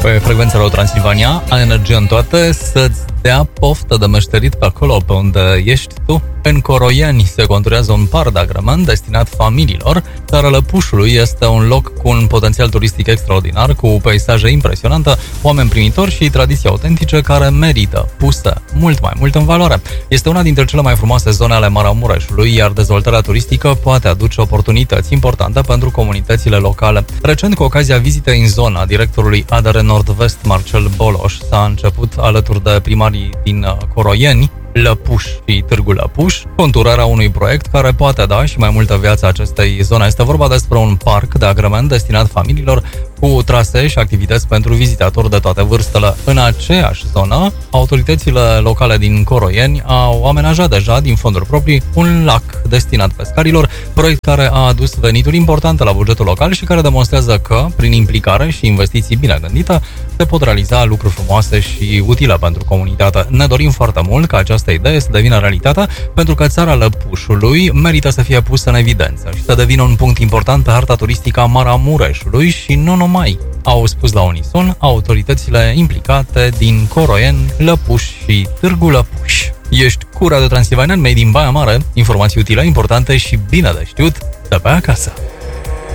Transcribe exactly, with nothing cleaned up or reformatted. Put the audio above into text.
Pe frecvența la Transilvania, ai energie în toate, să-ți dea poftă de meșterit pe acolo pe unde ești tu. În Coroieni se conturează un par de agrement destinat familiilor. Țara Lăpușului este un loc cu un potențial turistic extraordinar, cu peisaje impresionante, oameni primitori și tradiții autentice care merită puse mult mai mult în valoare. Este una dintre cele mai frumoase zone ale Maramureșului, iar dezvoltarea turistică poate aduce oportunități importante pentru comunitățile locale. Recent, cu ocazia vizitei în zona directorului A D R Nord-Vest Marcel Boloș, s-a început alături de primarii din Coroieni, Lăpuș și Târgu Lăpuș, conturarea unui proiect care poate da și mai multă viață acestei zone. Este vorba despre un parc de agrement destinat familiilor, cu trasee și activități pentru vizitatori de toate vârstele. În aceeași zonă, autoritățile locale din Coroieni au amenajat deja din fonduri proprii un lac destinat pescarilor, proiect care a adus venituri importante la bugetul local și care demonstrează că, prin implicare și investiții bine gândite, se pot realiza lucruri frumoase și utile pentru comunitate. Ne dorim foarte mult ca această idee să devină realitate, pentru că țara Lăpușului merită să fie pusă în evidență și să devină un punct important pe harta turistică a Maramureșului și nu numai, au spus la unison autoritățile implicate din Coroieni, Lăpuș și Târgu Lăpuș. Ești cu Radio Transilvania, made in Baia Mare, informații utile, importante și bine de știut de pe acasă.